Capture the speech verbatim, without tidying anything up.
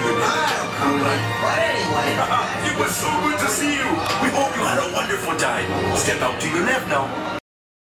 But anyway, It was so good to see you. We hope you had a wonderful time. Step out to your left now.